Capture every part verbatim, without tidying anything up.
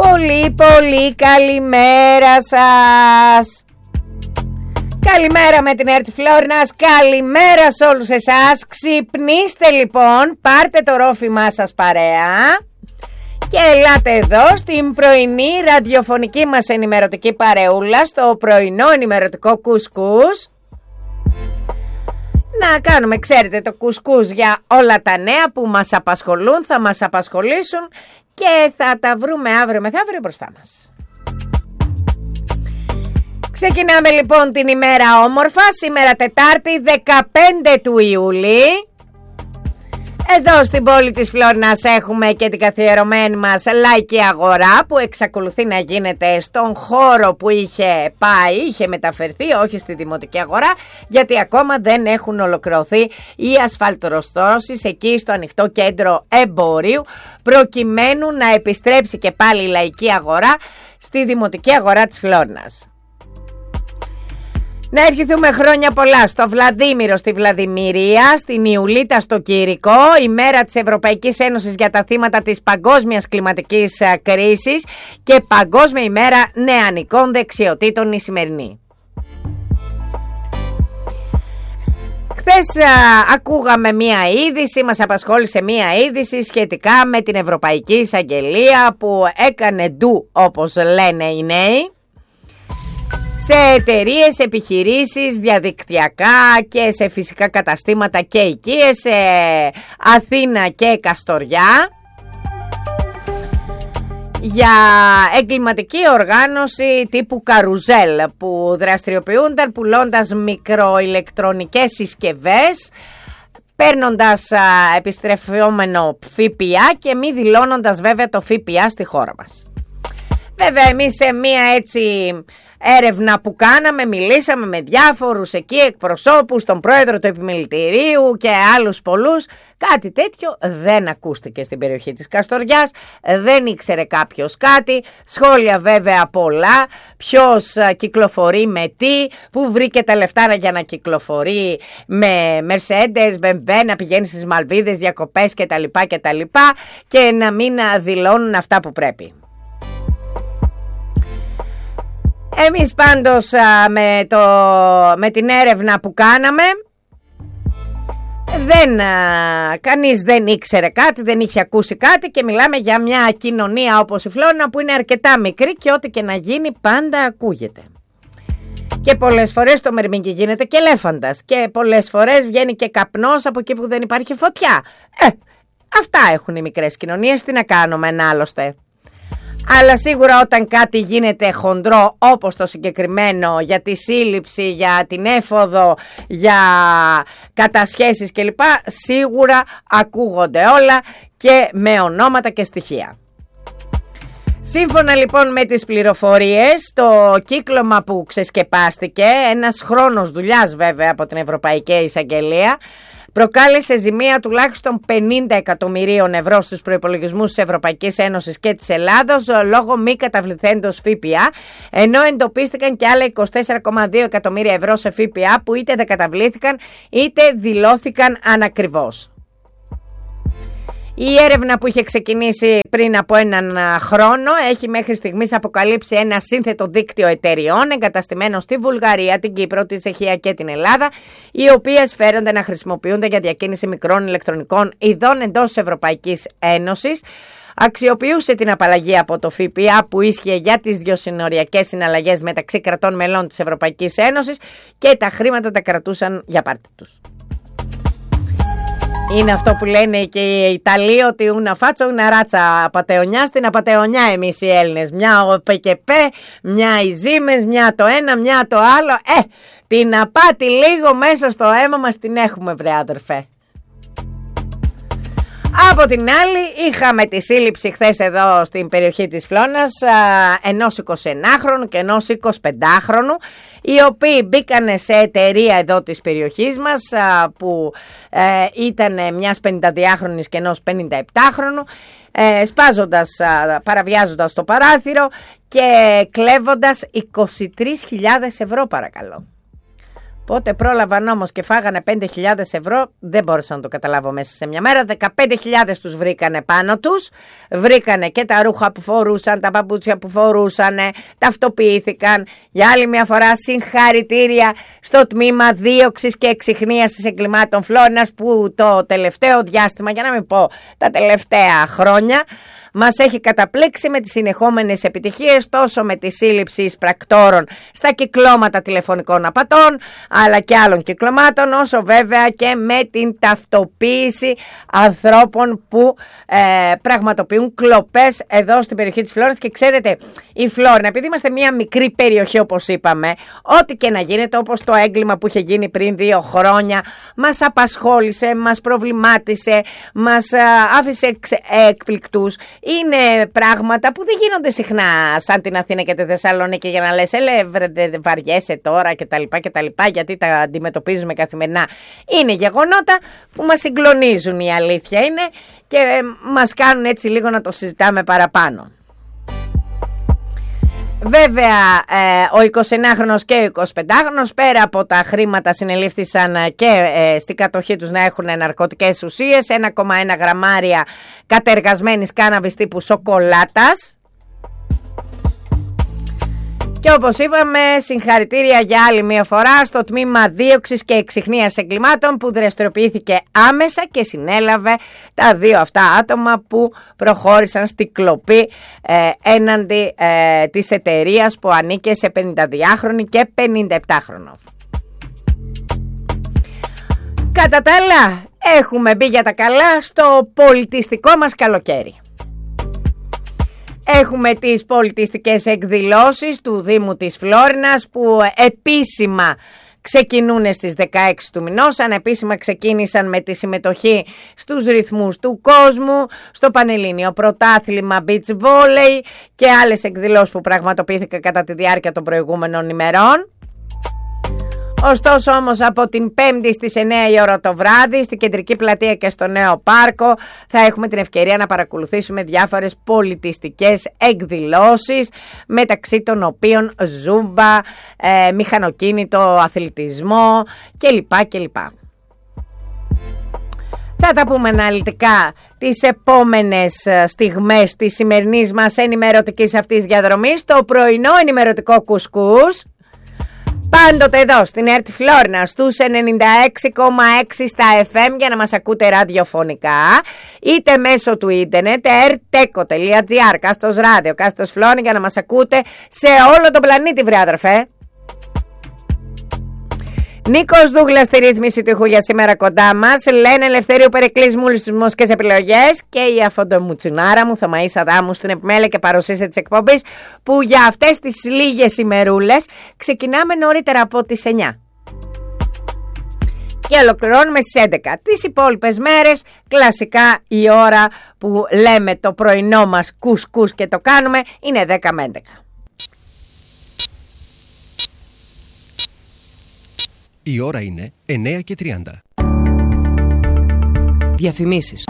Πολύ πολύ καλημέρα σας. Καλημέρα με την ΕΡΤ Φλόρνας, καλημέρα σε όλους εσάς. Ξυπνήστε λοιπόν, πάρτε το ρόφημά σας παρέα και ελάτε εδώ στην πρωινή ραδιοφωνική μας ενημερωτική παρεούλα, στο πρωινό ενημερωτικό κουσκούς. Να κάνουμε, ξέρετε, το κουσκούς για όλα τα νέα που μας απασχολούν, θα μας απασχολήσουν και θα τα βρούμε αύριο μεθαύριο μπροστά μας. Ξεκινάμε λοιπόν την ημέρα όμορφα, σήμερα Τετάρτη δεκαπέντε του Ιουλή. Εδώ στην πόλη της Φλόρνας έχουμε και την καθιερωμένη μας λαϊκή αγορά που εξακολουθεί να γίνεται στον χώρο που είχε πάει, είχε μεταφερθεί, όχι στη δημοτική αγορά, γιατί ακόμα δεν έχουν ολοκληρωθεί οι ασφαλτοστρώσεις εκεί στο ανοιχτό κέντρο εμπορίου, προκειμένου να επιστρέψει και πάλι η λαϊκή αγορά στη δημοτική αγορά της Φλόρνας. Να ευχηθούμε χρόνια πολλά στο Βλαδίμηρο, στη Βλαδιμηρία, στην Ιουλίτα, στο Κυρικό, η μέρα της Ευρωπαϊκής Ένωσης για τα θύματα της παγκόσμιας κλιματικής κρίσης και παγκόσμια ημέρα νεανικών δεξιοτήτων η σημερινή. Χθες α, ακούγαμε μία είδηση, μας απασχόλησε μία είδηση σχετικά με την Ευρωπαϊκή Εισαγγελία που έκανε ντου, όπως λένε οι νέοι, σε εταιρείες, επιχειρήσεις, διαδικτυακά και σε φυσικά καταστήματα και οικίες, σε Αθήνα και Καστοριά, για εγκληματική οργάνωση τύπου καρουζέλ που δραστηριοποιούνταν πουλώντας μικροηλεκτρονικές συσκευές, παίρνοντας α, επιστρεφόμενο ΦΠΑ και μη δηλώνοντας βέβαια το ΦΠΑ στη χώρα μας. Βέβαια εμείς σε μία έτσι έρευνα που κάναμε, μιλήσαμε με διάφορους εκεί εκπροσώπους, τον πρόεδρο του επιμελητηρίου και άλλους πολλούς. Κάτι τέτοιο δεν ακούστηκε στην περιοχή της Καστοριάς, δεν ήξερε κάποιος κάτι. Σχόλια βέβαια πολλά, ποιος κυκλοφορεί με τι, που βρήκε τα λεφτά για να κυκλοφορεί με Mercedes, μπι εμ ντάμπλιου, να πηγαίνει στις Μαλβίδες διακοπές κτλ, κτλ και να μην δηλώνουν αυτά που πρέπει. Εμείς πάντως με, το, με την έρευνα που κάναμε, δεν, κανείς δεν ήξερε κάτι, δεν είχε ακούσει κάτι και μιλάμε για μια κοινωνία όπως η Φλόρνα που είναι αρκετά μικρή και ό,τι και να γίνει πάντα ακούγεται. Και πολλές φορές το μερμήγκι γίνεται και ελέφαντας και πολλές φορές βγαίνει και καπνός από εκεί που δεν υπάρχει φωτιά. Ε, αυτά έχουν οι μικρές κοινωνίες, τι να κάνουμε ένα άλλωστε. Αλλά σίγουρα όταν κάτι γίνεται χοντρό όπως το συγκεκριμένο για τη σύλληψη, για την έφοδο, για κατασχέσεις κλπ, σίγουρα ακούγονται όλα και με ονόματα και στοιχεία. Σύμφωνα λοιπόν με τις πληροφορίες, το κύκλωμα που ξεσκεπάστηκε, ένας χρόνος δουλειάς βέβαια από την Ευρωπαϊκή Εισαγγελία, προκάλεσε ζημία τουλάχιστον πενήντα εκατομμυρίων ευρώ στους προϋπολογισμούς της Ευρωπαϊκής Ένωσης και της Ελλάδος λόγω μη καταβληθέντος ΦΠΑ, ενώ εντοπίστηκαν και άλλα είκοσι τέσσερα κόμμα δύο εκατομμύρια ευρώ σε ΦΠΑ που είτε δεν καταβλήθηκαν είτε δηλώθηκαν ανακριβώς. Η έρευνα που είχε ξεκινήσει πριν από έναν χρόνο έχει μέχρι στιγμής αποκαλύψει ένα σύνθετο δίκτυο εταιριών εγκαταστημένο στη Βουλγαρία, την Κύπρο, τη Τσεχία και την Ελλάδα, οι οποίες φέρονται να χρησιμοποιούνται για διακίνηση μικρών ηλεκτρονικών ειδών εντός της Ευρωπαϊκής Ένωσης. Αξιοποιούσε την απαλλαγή από το ΦΠΑ που ίσχυε για τις διοσυνοριακές συναλλαγές μεταξύ κρατών μελών της Ευρωπαϊκής Ένωσης και τα χρήματα τα κρατούσαν για πάρτι τους. Είναι αυτό που λένε και οι Ιταλοί, ότι ούνα φάτσο, ούνα ράτσα απατεωνιά στην απατεωνιά εμείς οι Έλληνες. Μια ο πε και πε, μια οι ζήμες, μια το ένα, μια το άλλο. Ε, την απάτη λίγο μέσα στο αίμα μας την έχουμε βρε αδερφέ. Από την άλλη είχαμε τη σύλληψη χθες εδώ στην περιοχή της Φλόρνας ενός εικοσιενάχρονου και ενός εικοσιπεντάχρονου, οι οποίοι μπήκανε σε εταιρεία εδώ της περιοχής μας που ε, ήταν μιας πενηνταδυάχρονης και ενός πενηνταεπτάχρονου, ε, σπάζοντας, παραβιάζοντας το παράθυρο και κλέβοντας είκοσι τρεις χιλιάδες ευρώ παρακαλώ. Πότε πρόλαβαν όμως και φάγανε πέντε χιλιάδες ευρώ, δεν μπόρεσα να το καταλάβω μέσα σε μια μέρα. δεκαπέντε χιλιάδες τους βρήκανε πάνω τους, βρήκανε και τα ρούχα που φορούσαν, τα παπούτσια που φορούσαν, ταυτοποιήθηκαν. Για άλλη μια φορά συγχαρητήρια στο τμήμα δίωξης και εξιχνίασης εγκλημάτων Φλόρινας, που το τελευταίο διάστημα, για να μην πω τα τελευταία χρόνια, μας έχει καταπλήξει με τις συνεχόμενες επιτυχίες, τόσο με τη σύλληψη εισπρακτόρων στα κυκλώματα τηλεφωνικών απατών αλλά και άλλων κυκλωμάτων, όσο βέβαια και με την ταυτοποίηση ανθρώπων που ε, πραγματοποιούν κλοπές εδώ στην περιοχή της Φλόρινας. Και ξέρετε, η Φλόρινα, επειδή είμαστε μια μικρή περιοχή όπως είπαμε, ό,τι και να γίνεται, όπως το έγκλημα που είχε γίνει πριν δύο χρόνια, μας απασχόλησε, μας προβλημάτισε, μας ε, άφησε εξ, εκπληκτούς. Είναι πράγματα που δεν γίνονται συχνά σαν την Αθήνα και τη Θεσσαλονίκη, για να λες έλε βαριέσαι τώρα κτλ, κτλ, γιατί τα αντιμετωπίζουμε καθημερινά. Είναι γεγονότα που μας συγκλονίζουν, η αλήθεια είναι, και μας κάνουν έτσι λίγο να το συζητάμε παραπάνω. Βέβαια ε, ο εικοσιενάχρονος και ο εικοσιπεντάχρονος, πέρα από τα χρήματα, συνελήφθησαν και ε, στην κατοχή τους να έχουν ναρκωτικές ουσίες, ένα κόμμα ένα γραμμάρια κατεργασμένης κάναβης τύπου σοκολάτας. Και όπως είπαμε, συγχαρητήρια για άλλη μία φορά στο τμήμα δίωξης και εξιχνίας εγκλημάτων, που δραστηριοποιήθηκε άμεσα και συνέλαβε τα δύο αυτά άτομα που προχώρησαν στη κλοπή ε, έναντι ε, της εταιρείας που ανήκε σε πενηνταδυάχρονη και πενηνταεπτάχρονο. Κατά τα άλλα, έχουμε μπει για τα καλά στο πολιτιστικό μας καλοκαίρι. Έχουμε τις πολιτιστικές εκδηλώσεις του Δήμου της Φλόρινας, που επίσημα ξεκινούν στις δεκαέξι του μηνός. Ανεπίσημα ξεκίνησαν με τη συμμετοχή στους ρυθμούς του κόσμου, στο Πανελλήνιο Πρωτάθλημα Beach Volley και άλλες εκδηλώσεις που πραγματοποιήθηκαν κατά τη διάρκεια των προηγούμενων ημερών. Ωστόσο όμως από την Πέμπτη στις εννιά η ώρα το βράδυ, στην Κεντρική Πλατεία και στο Νέο Πάρκο, θα έχουμε την ευκαιρία να παρακολουθήσουμε διάφορες πολιτιστικές εκδηλώσεις, μεταξύ των οποίων ζούμπα, ε, μηχανοκίνητο, αθλητισμό κλπ. κλπ. Θα τα πούμε αναλυτικά τις επόμενες στιγμές της σημερινής μας ενημερωτικής αυτής διαδρομής, το πρωινό ενημερωτικό κουσκούς. Πάντοτε εδώ στην ΕΡΤ Φλόρινα στους ενενήντα έξι κόμμα έξι στα εφ εμ για να μας ακούτε ραδιοφωνικά, είτε μέσω του ίντερνετ ερτέκο τελεία τζι άρ, κάθετος ράδιο, κάθετος Φλόρινα, για να μας ακούτε σε όλο τον πλανήτη, βρε άδερφε. Νίκος Δούγλας στη ρύθμιση του ήχου για σήμερα κοντά μας. Λένε Ελευθερίου Περικλής μου στις μουσικές επιλογές και η αφοντομουτσινάρα μου Θωμαΐς Αδάμου στην επιμέλεια και παρουσίαση της εκπομπής, που για αυτές τις λίγες ημερούλες ξεκινάμε νωρίτερα από τις εννιά και ολοκληρώνουμε στις έντεκα. Τις υπόλοιπες μέρες κλασικά η ώρα που λέμε το πρωινό μας κουσκούς και το κάνουμε είναι δέκα με έντεκα. Η ώρα είναι εννιά και τριάντα. Διαφημίσεις.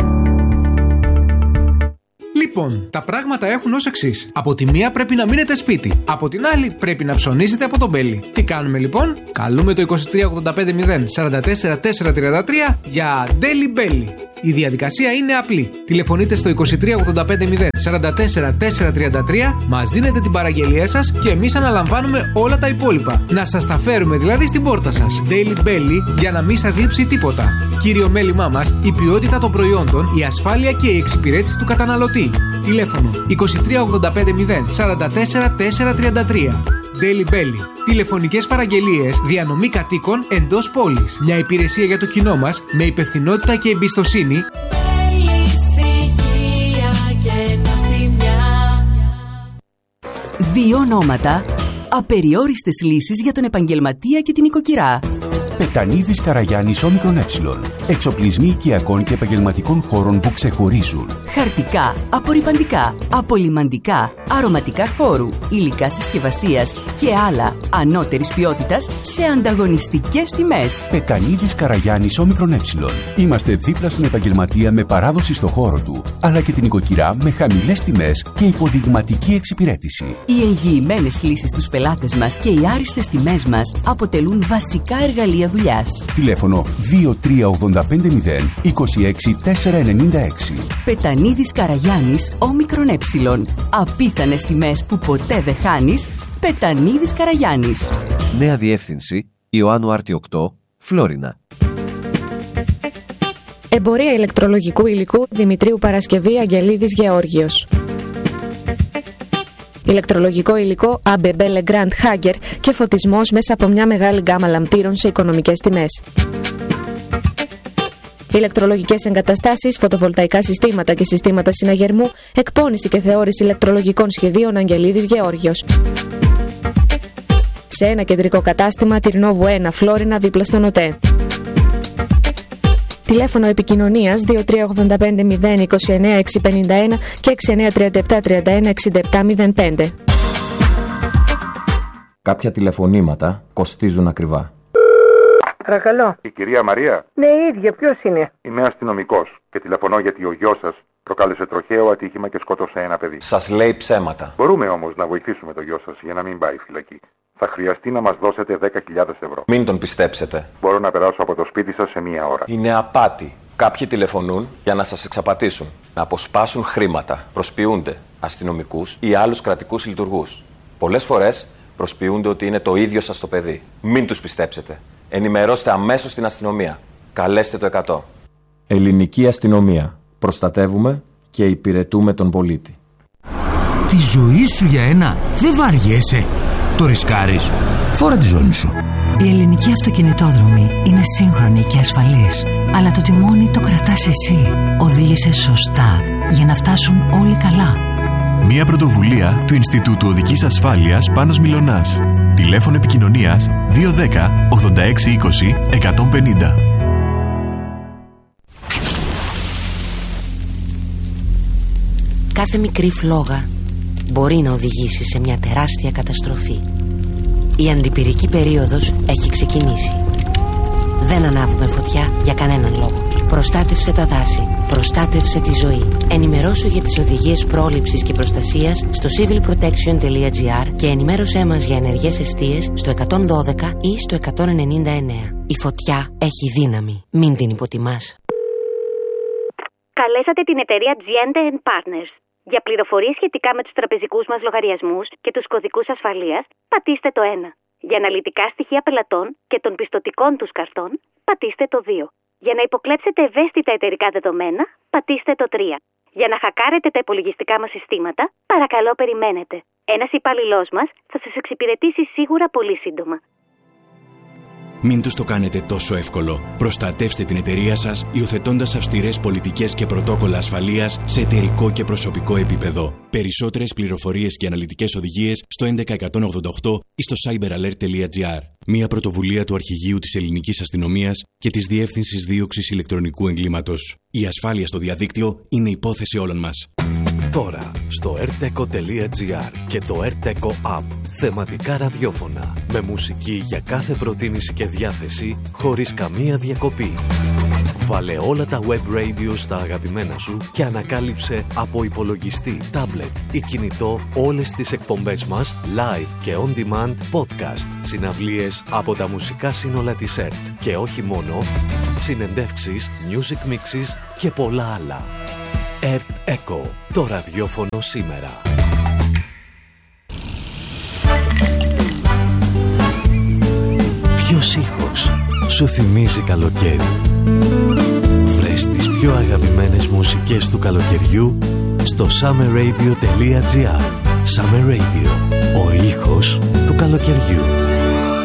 Λοιπόν, τα πράγματα έχουν ως εξής. Από τη μία πρέπει να μείνετε σπίτι. Από την άλλη πρέπει να ψωνίσετε από τον Μπέλι. Τι κάνουμε λοιπόν? Καλούμε το είκοσι τρία ογδόντα πέντε μηδέν σαράντα τέσσερα τετρακόσια τριάντα τρία για Daily Belly. Η διαδικασία είναι απλή. Τηλεφωνείτε στο είκοσι τρία ογδόντα πέντε μηδέν σαράντα τέσσερα τετρακόσια τριάντα τρία, μας δίνετε την παραγγελία σας και εμείς αναλαμβάνουμε όλα τα υπόλοιπα. Να σας τα φέρουμε δηλαδή στην πόρτα σας. Daily Belly, για να μην σας λείψει τίποτα. Κύριο μέλημά μας, η ποιότητα των προϊόντων, η ασφάλεια και η εξυπηρέτηση του καταναλωτή. Τηλέφωνο είκοσι τρία ογδόντα πέντε μηδέν σαράντα τέσσερα τετρακόσια τριάντα τρία. Daily Belly. Τηλεφωνικές παραγγελίες, διανομή κατοίκων εντός πόλης. Μια υπηρεσία για το κοινό μας με υπευθυνότητα και εμπιστοσύνη. Δύο ονόματα, απεριόριστες λύσεις για τον επαγγελματία και την οικοκυρά. Πετανίδης Καραγιάννης Όμικρον Ε. Εξοπλισμοί οικιακών και επαγγελματικών χώρων που ξεχωρίζουν. Χαρτικά, απορρυπαντικά, απολυμαντικά, αρωματικά χώρου, υλικά συσκευασίας και άλλα ανώτερης ποιότητας σε ανταγωνιστικές τιμές. Πετανίδης Καραγιάννης Όμικρον Ε. Είμαστε δίπλα στον επαγγελματία με παράδοση στο χώρο του, αλλά και την οικοκυρά με χαμηλές τιμές και υποδειγματική εξυπηρέτηση. Οι εγγυημένες λύσεις στους πελάτες μας και οι άριστες τιμές μας αποτελούν βασικά εργαλεία δουλειάς. Τηλέφωνο δύο τρία ογδόντα πέντε μηδέν είκοσι έξι τετρακόσια ενενήντα έξι. Πετανίδης Καραγιάννης Όμικρον Ε. Απίθανες τιμές που ποτέ δεν χάνεις. Πετανίδης Καραγιάννης. Νέα διεύθυνση Ιωάννου Άρτη οκτώ, Φλόρινα. Εμπορία ηλεκτρολογικού υλικού Δημητρίου Παρασκευή Αγγελίδης Γεώργιος. Ηλεκτρολογικό υλικό έι μπι μπι Legrand Hager και φωτισμός μέσα από μια μεγάλη γκάμα λαμπτήρων σε οικονομικές τιμές. Ηλεκτρολογικές εγκαταστάσεις, φωτοβολταϊκά συστήματα και συστήματα συναγερμού, εκπώνηση και θεώρηση ηλεκτρολογικών σχεδίων Αγγελίδης Γεώργιος. Σε ένα κεντρικό κατάστημα, Τυρνόβου ένα, Φλόρινα, δίπλα στον ΟΤΕ. Τηλέφωνο επικοινωνίας δύο τρία ογδόντα πέντε μηδέν είκοσι εννέα εξακόσια πενήντα ένα και έξι εννέα τριάντα επτά τριάντα ένα εξήντα επτά μηδέν πέντε. Κάποια τηλεφωνήματα κοστίζουν ακριβά. Παρακαλώ. Η κυρία Μαρία. Ναι, η ίδια. Ποιος είναι? Είμαι αστυνομικός και τηλεφωνώ γιατί ο γιος σας προκάλεσε τροχαίο ατύχημα και σκότωσε ένα παιδί. Σας λέει ψέματα. Μπορούμε όμως να βοηθήσουμε το γιο σας για να μην πάει φυλακή. Θα χρειαστεί να μας δώσετε δέκα χιλιάδες ευρώ. Μην τον πιστέψετε. Μπορώ να περάσω από το σπίτι σας σε μία ώρα. Είναι απάτη. Κάποιοι τηλεφωνούν για να σας εξαπατήσουν, να αποσπάσουν χρήματα, προσποιούνται αστυνομικούς ή άλλους κρατικούς λειτουργούς. Πολλές φορές προσποιούνται ότι είναι το ίδιο σας το παιδί. Μην τους πιστέψετε. Ενημερώστε αμέσως την αστυνομία. Καλέστε το εκατό. Ελληνική αστυνομία. Προστατεύουμε και υπηρετούμε τον πολίτη. Τη ζωή σου για ένα δεν βαριέσαι. Το ρισκάρεις. Φόρα τη ζώνη σου. Η ελληνική αυτοκινητόδρομη είναι σύγχρονη και ασφαλής. Αλλά το τιμόνι το κρατάς εσύ. Οδήγησε σωστά για να φτάσουν όλοι καλά. Μία πρωτοβουλία του Ινστιτούτου Οδικής Ασφάλειας Πάνος Μιλωνάς. Τηλέφωνο επικοινωνίας δύο ένα μηδέν ογδόντα έξι είκοσι εκατόν πενήντα. Κάθε μικρή φλόγα μπορεί να οδηγήσει σε μια τεράστια καταστροφή. Η αντιπυρική περίοδος έχει ξεκινήσει. Δεν ανάβουμε φωτιά για κανέναν λόγο. Προστάτευσε τα δάση. Προστάτευσε τη ζωή. Ενημερώσου για τις οδηγίες πρόληψης και προστασίας στο civil protection τελεία gr και ενημέρωσέ μας για ενεργές εστίες στο εκατόν δώδεκα ή στο εκατόν ενενήντα εννέα. Η φωτιά έχει δύναμη. Μην την υποτιμάς. Καλέσατε την εταιρεία τζι εντ εντ Partners. Για πληροφορίες σχετικά με τους τραπεζικούς μας λογαριασμούς και τους κωδικούς ασφαλείας, πατήστε το ένα. Για αναλυτικά στοιχεία πελατών και των πιστωτικών τους καρτών, πατήστε το δύο. Για να υποκλέψετε ευαίσθητα εταιρικά δεδομένα, πατήστε το τρία. Για να χακάρετε τα υπολογιστικά μας συστήματα, παρακαλώ περιμένετε. Ένας υπαλληλός μας θα σας εξυπηρετήσει σίγουρα πολύ σύντομα. Μην τους το κάνετε τόσο εύκολο. Προστατεύστε την εταιρεία σας υιοθετώντας αυστηρές πολιτικές και πρωτόκολλα ασφαλείας σε εταιρικό και προσωπικό επίπεδο. Περισσότερες πληροφορίες και αναλυτικές οδηγίες στο έντεκα εκατόν ογδόντα οκτώ ή στο cyber alert τελεία gr. Μια πρωτοβουλία του Αρχηγείου της Ελληνικής Αστυνομίας και της Διεύθυνσης Δίωξης Ηλεκτρονικού Εγκλήματος. Η ασφάλεια στο διαδίκτυο είναι υπόθεση όλων μας. Τώρα στο ερτεκο τελεία gr και το ερτεκο App. Θεματικά ραδιόφωνα με μουσική για κάθε προτίμηση και διάθεση χωρίς καμία διακοπή. Βάλε όλα τα web radio στα αγαπημένα σου και ανακάλυψε από υπολογιστή, tablet ή κινητό όλες τις εκπομπές μας live και on demand podcast, συναυλίες από τα μουσικά σύνολα της ΕΡΤ και όχι μόνο, συνεντεύξεις, music mixes και πολλά άλλα. ΕΡΤ Echo, το ραδιόφωνο σήμερα. Ποιος ήχος σου θυμίζει καλοκαίρι? Βρες τις πιο αγαπημένες μουσικές του καλοκαιριού στο summer radio τελεία gr. Summer Radio, ο ήχος του καλοκαιριού.